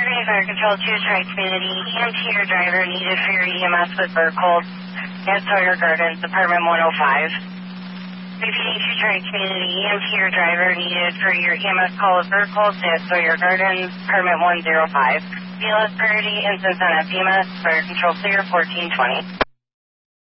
Burgundy Fire Control 2, Tri-Community, EMT or driver needed for your EMS with bird cold at Sawyer Gardens, Department 105. Repeating to Tri-Community, EMT or driver needed for your EMS call with bird cold at Sawyer Gardens, Department 105. BLS priority, instance on FEMA, Fire Control clear, 1420.